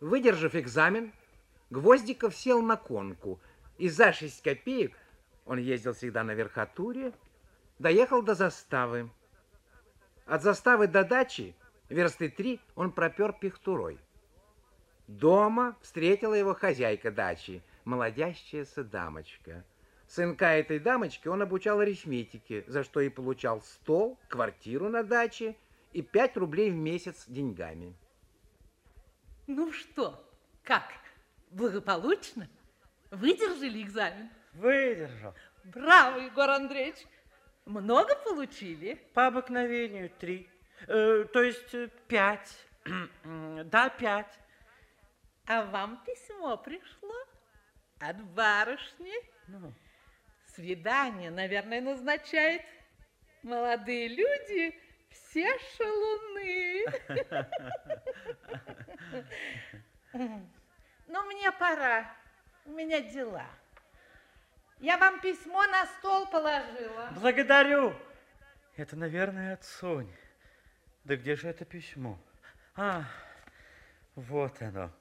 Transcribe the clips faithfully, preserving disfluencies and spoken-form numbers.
Выдержав экзамен, Гвоздиков сел на конку, и за шесть копеек, он ездил всегда на верхотуре, доехал до заставы. От заставы до дачи, версты три, он пропер пехтурой. Дома встретила его хозяйка дачи, молодящаяся дамочка. Сынка этой дамочки он обучал арифметике, за что и получал стол, квартиру на даче и пять рублей в месяц деньгами. Ну что, как? Благополучно? Выдержали экзамен? Выдержал. Браво, Егор Андреевич! Много получили? По обыкновению три. Э, то есть пять. Да, пять. А вам письмо пришло от барышни? Ну. Свидание, наверное, назначает. Молодые люди все шалуны. Но мне пора. У меня дела. Я вам письмо на стол положила. Благодарю. Это, наверное, от Сони. Да где же это письмо? А, вот оно.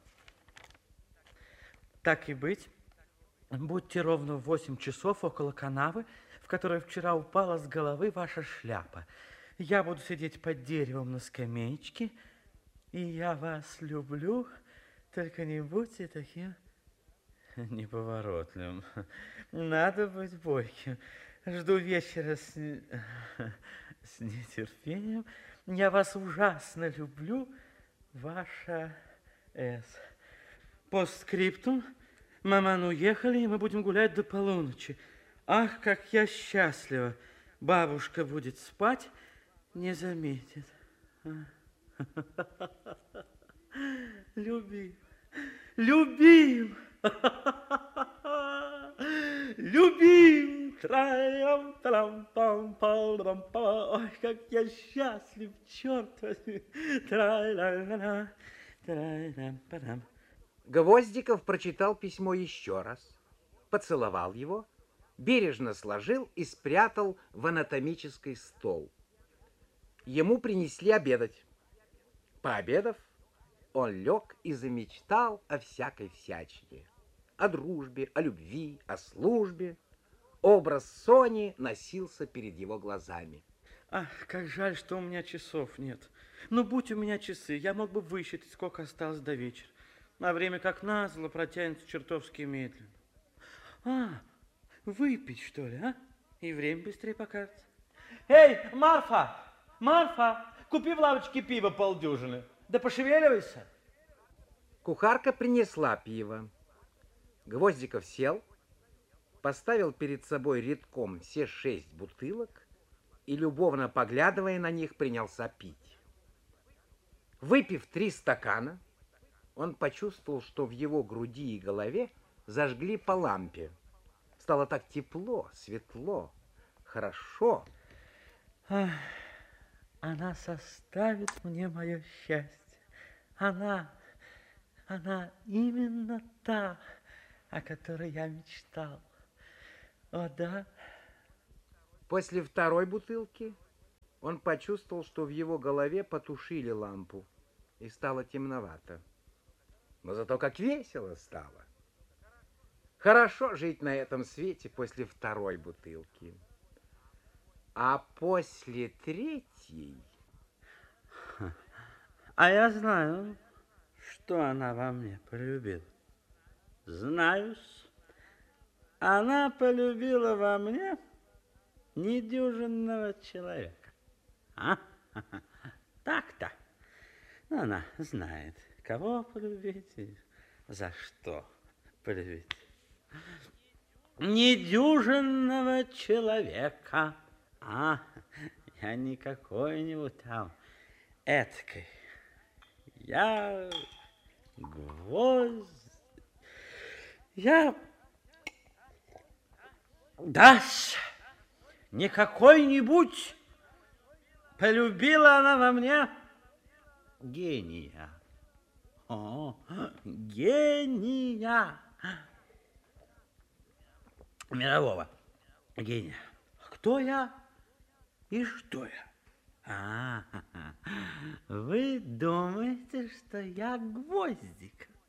Так и быть. Будьте ровно в восемь часов около канавы, в которой вчера упала с головы ваша шляпа. Я буду сидеть под деревом на скамеечке, и я вас люблю, только не будьте таким неповоротливым. Надо быть бойким. Жду вечера с, с нетерпением. Я вас ужасно люблю, ваша С. Постскриптум. Маман уехали, и мы будем гулять до полуночи. Ах, как я счастлива. Бабушка будет спать, не заметит. Любим, любим, любим. Ой, как я счастлив, черт возьми. Гвоздиков прочитал письмо еще раз, поцеловал его, бережно сложил и спрятал в анатомический стол. Ему принесли обедать. Пообедав, он лег и замечтал о всякой всячине. О дружбе, о любви, о службе. Образ Сони носился перед его глазами. Ах, как жаль, что у меня часов нет. Ну, будь у меня часы, я мог бы высчитать, сколько осталось до вечера. А время, как назло, протянется чертовски медленно. А, выпить, что ли, а? И время быстрее покажется. Эй, Марфа! Марфа! Купи в лавочке пива полдюжины. Да пошевеливайся. Кухарка принесла пиво. Гвоздиков сел, поставил перед собой рядком все шесть бутылок и, любовно поглядывая на них, принялся пить. Выпив три стакана, он почувствовал, что в его груди и голове зажгли по лампе. Стало так тепло, светло, хорошо. Ах, она составит мне мое счастье. Она, она именно та, о которой я мечтал. О, да. После второй бутылки он почувствовал, что в его голове потушили лампу, и стало темновато. Но зато как весело стало. Хорошо жить на этом свете после второй бутылки. А после третьей... А я знаю, что она во мне полюбила. Знаю-с. Она полюбила во мне недюжинного человека. А? Так-то. Но она знает, кого полюбить и за что полюбить. Недюжинного человека. А, я не какой-нибудь там эткой. Я гвоздь. Я... Да-с, не какой-нибудь. Полюбила она во мне гения. О, гения. Мирового гения. Кто я и что я? А, вы думаете, что я Гвоздиков?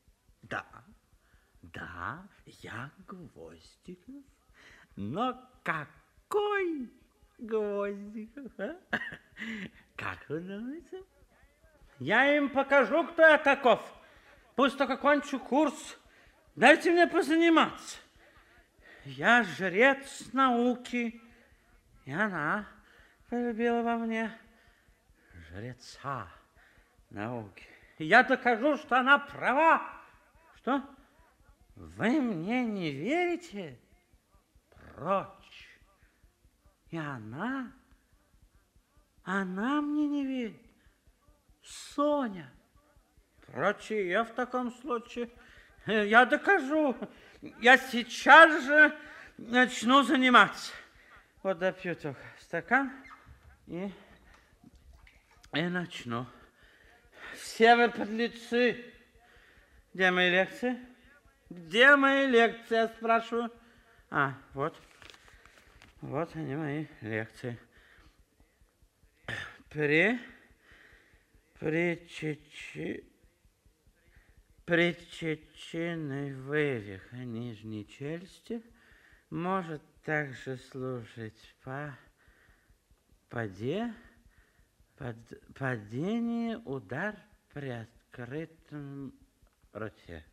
Да, да, я Гвоздиков. Но какой Гвоздиков, а? Как вы думаете? Я им покажу, кто я таков. Пусть только кончу курс. Дайте мне позаниматься. Я жрец науки, и она полюбила во мне жреца науки. Я докажу, что она права. Что? Вы мне не верите? Прочь. И она, она мне не верит. Соня. Прочь я в таком случае. Я докажу. Я сейчас же начну заниматься. Вот допью только стакан и, и начну. Все вы подлецы. Где мои лекции? Где мои лекции, я спрашиваю? А, вот. Вот они, мои лекции. При... Причечи... Причеченный вывих нижней челюсти может также служить по поде, под, падение, удар при открытом роте.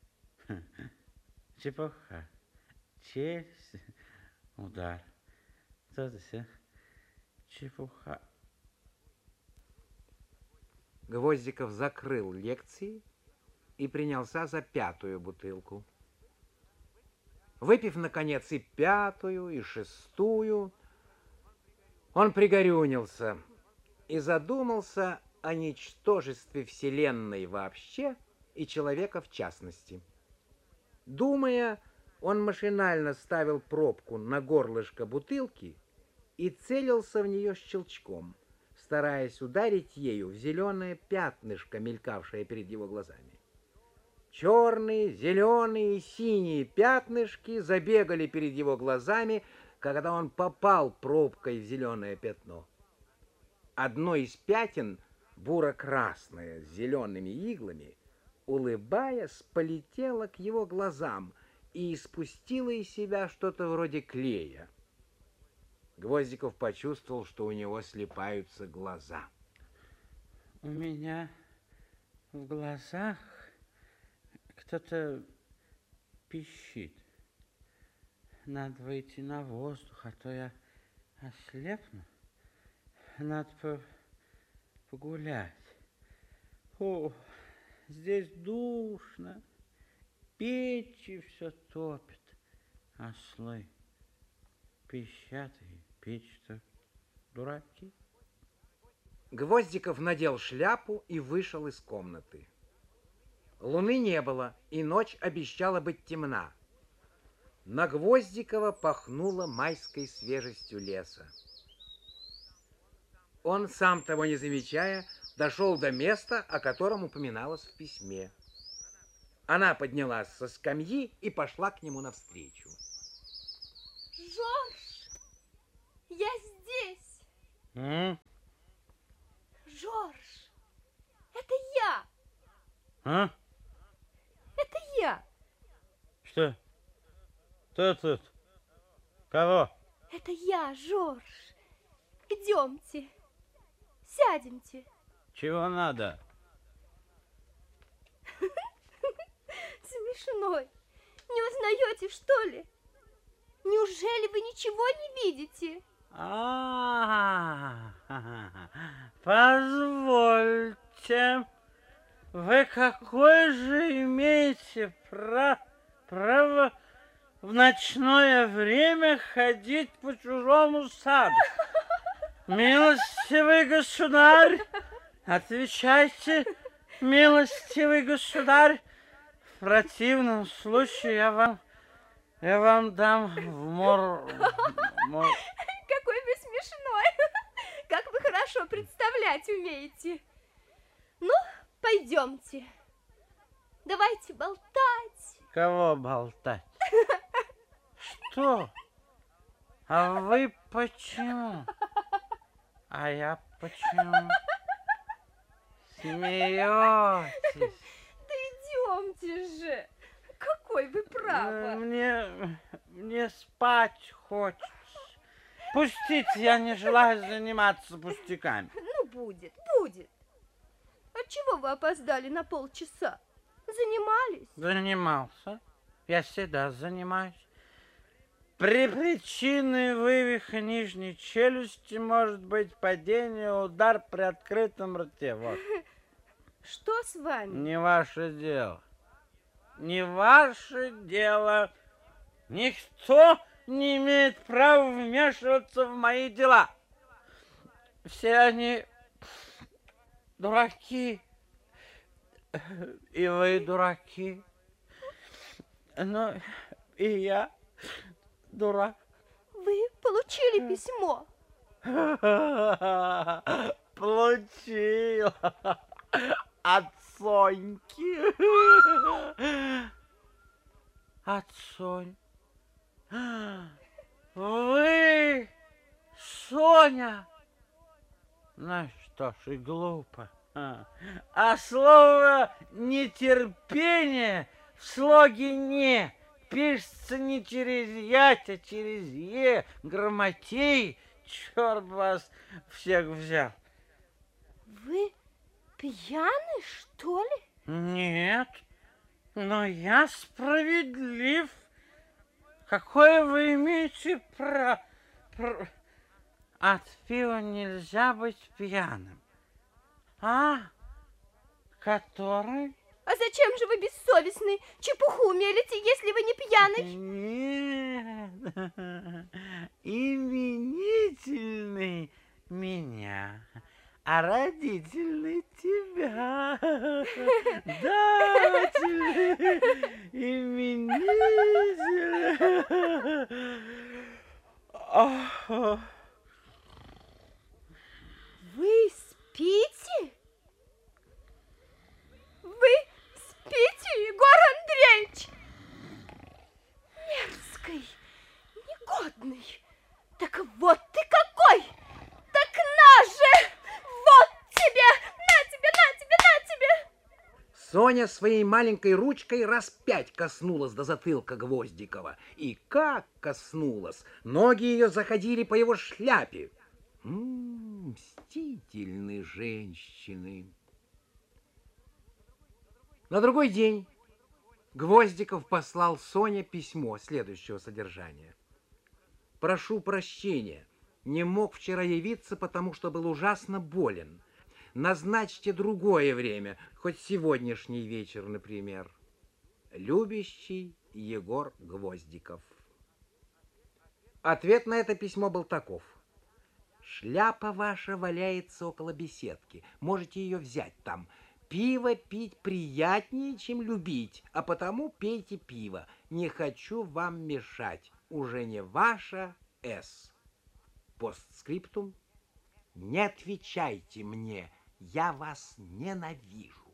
Чепуха. Челюсть, удар. Что-то все. Чепуха. Гвоздиков закрыл лекции и принялся за пятую бутылку. Выпив, наконец, и пятую, и шестую, он пригорюнился и задумался о ничтожестве Вселенной вообще и человека в частности. Думая, он машинально ставил пробку на горлышко бутылки и целился в нее щелчком, стараясь ударить ею в зеленое пятнышко, мелькавшее перед его глазами. Черные, зеленые и синие пятнышки забегали перед его глазами, когда он попал пробкой в зеленое пятно. Одно из пятен, буро-красное, с зелеными иглами, улыбаясь, полетело к его глазам и испустило из себя что-то вроде клея. Гвоздиков почувствовал, что у него слипаются глаза. У меня в глазах кто-то пищит. Надо выйти на воздух, а то я ослепну. Надо по погулять. О, здесь душно. Печи все топит. Ослы пищат и печь-то дураки. Гвоздиков надел шляпу и вышел из комнаты. Луны не было, и ночь обещала быть темна. На Гвоздикова пахнуло майской свежестью леса. Он, сам того не замечая, дошел до места, о котором упоминалось в письме. Она поднялась со скамьи и пошла к нему навстречу. Жорж, я здесь. М? Жорж, это я. А? Это я. Что? Кто тут? Кого? Это я, Жорж. Идемте. Сядемте. Чего надо? Смешной. Не узнаете, что ли? Неужели вы ничего не видите? А, позвольте, вы какое же имеете пра- право в ночное время ходить по чужому саду? Милостивый государь, отвечайте, милостивый государь, в противном случае я вам, я вам дам в мор... мор... Какой вы смешной. Как вы хорошо представлять умеете. Ну, пойдемте. Давайте болтать. Кого болтать? Что? А вы почему? А я почему? Смеетесь? Да идемте Идите же. Какой вы право. Мне, мне спать хочется. Пустите, я не желаю заниматься пустяками. Ну, будет, будет. Отчего вы опоздали на полчаса? Занимались? Занимался. Я всегда занимаюсь. При причине вывиха нижней челюсти может быть падение, удар при открытом рте. Вот. Что с вами? Не ваше дело. Не ваше дело. Никто не имеет права вмешиваться в мои дела. Все они дураки. И вы дураки. Но и я дурак. Вы получили письмо? Получил. От Соньки. От Сонь. Вы, Соня? Ну что ж, и глупо. А слово нетерпение в слоге «не» пишется не через «ять», а через «е», грамотей. Черт вас всех взял. Вы пьяны, что ли? Нет, но я справедлив. Какое вы имеете право? От пива нельзя быть пьяным. А? Который? А зачем же вы бессовестный? Чепуху мелите, если вы не пьяный? Нет, именительный меня, а родительный тебя. Дательный, именительный. Вы спите? Вы спите, Егор Андреевич? Мерзкий, негодный. Так вот ты какой! Так на же! Вот тебе! На тебе, на тебе, на тебе! Соня своей маленькой ручкой раз пять коснулась до затылка Гвоздикова. И как коснулась! Ноги ее заходили по его шляпе. М-м, мстительные женщины. На другой день Гвоздиков послал Соне письмо следующего содержания. «Прошу прощения, не мог вчера явиться, потому что был ужасно болен. Назначьте другое время, хоть сегодняшний вечер, например. Любящий Егор Гвоздиков». Ответ на это письмо был таков. «Шляпа ваша валяется около беседки, можете ее взять там. Пиво пить приятнее, чем любить, а потому пейте пиво. Не хочу вам мешать. Уже не ваша С. Постскриптум. Не отвечайте мне, я вас ненавижу».